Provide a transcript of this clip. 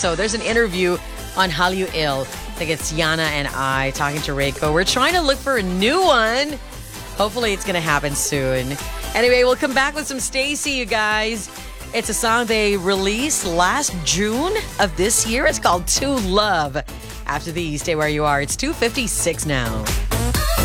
So there's an interview on Hallyu Il. I think it's Yana and I talking to Reiko. We're trying to look for a new one. Hopefully it's going to happen soon. Anyway, we'll come back with some Stacey, you guys. It's a song they released last June of this year. It's called To Love. After these, stay where you are. It's 2:56 now.